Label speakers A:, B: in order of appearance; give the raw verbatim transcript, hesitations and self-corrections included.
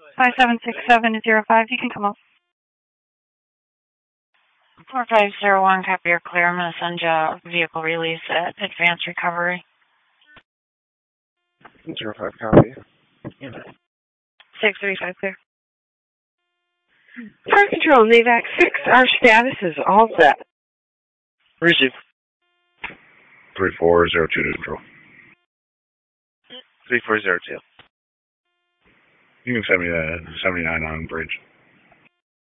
A: five seven six seven zero five, you can come up.
B: four five zero one, copy your clear. I'm going to send you a vehicle release at Advanced Recovery.
C: zero five, copy.
B: six three five, clear.
D: Fire Control, NAVAC six, our status is all set.
C: Receive.
E: three four zero two to control.
C: three four zero two.
E: You can send me the seventy-nine on bridge.